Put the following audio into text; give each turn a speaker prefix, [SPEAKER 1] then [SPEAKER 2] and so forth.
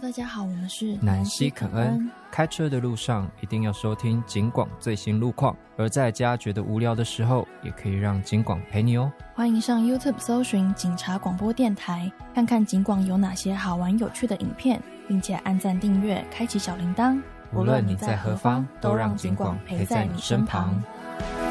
[SPEAKER 1] 大家好，我们是
[SPEAKER 2] 南西肯恩。开车的路上一定要收听警广最新路况，而在家觉得无聊的时候，也可以让警广陪你哦。
[SPEAKER 1] 欢迎上 YouTube 搜寻警察广播电台，看看警广有哪些好玩有趣的影片，并且按赞订阅，开启小铃铛。
[SPEAKER 2] 无论你在何方，都让警广陪在你身旁。